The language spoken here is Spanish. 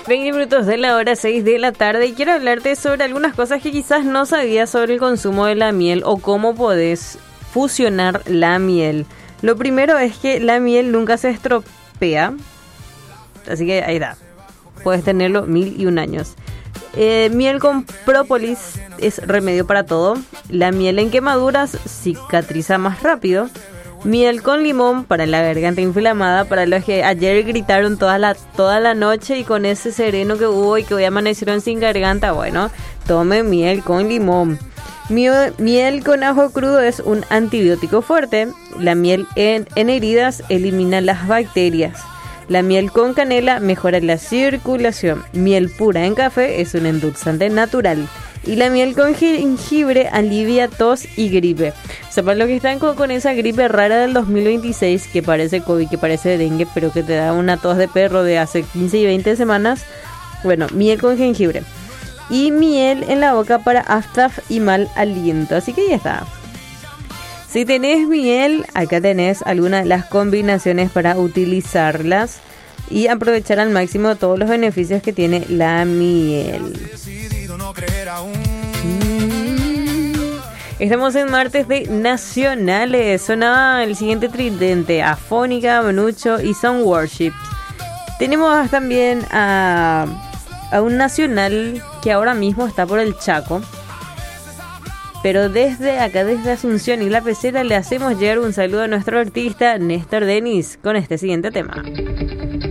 20 minutos de la hora 6 de la tarde y quiero hablarte sobre algunas cosas que quizás no sabías sobre el consumo de la miel o cómo podés fusionar la miel. Lo primero es que la miel nunca se estropea, así que ahí está, puedes tenerlo 1001 años. Miel con própolis es remedio para todo. La miel en quemaduras cicatriza más rápido. Miel con limón para la garganta inflamada, para los que ayer gritaron toda la noche y con ese sereno que hubo y que hoy amanecieron sin garganta. Bueno, tome miel con limón. Miel con ajo crudo es un antibiótico fuerte. La miel en heridas elimina las bacterias. La miel con canela mejora la circulación. Miel pura en café es un endulzante natural. Y la miel con jengibre alivia tos y gripe. O sea, para los que están con esa gripe rara del 2026, que parece COVID, que parece dengue, pero que te da una tos de perro de hace 15 y 20 semanas. Bueno, miel con jengibre. Y miel en la boca para aftaf y mal aliento. Así que ya está. Si tenés miel, acá tenés algunas de las combinaciones para utilizarlas y aprovechar al máximo todos los beneficios que tiene la miel. Estamos en martes de nacionales. Sonaba el siguiente tridente: Afónica, Manucho y Sound Worship. Tenemos también a un nacional que ahora mismo está por el Chaco, pero desde acá, desde Asunción y La Pecera, le hacemos llegar un saludo a nuestro artista Néstor Denis con este siguiente tema.